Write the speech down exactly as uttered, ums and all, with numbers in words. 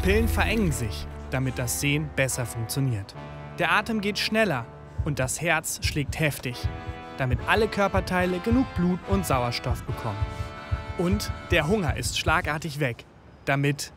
Pupillen verengen sich, damit das Sehen besser funktioniert. Der Atem geht schneller und das Herz schlägt heftig, damit alle Körperteile genug Blut und Sauerstoff bekommen. Und der Hunger ist schlagartig weg, damit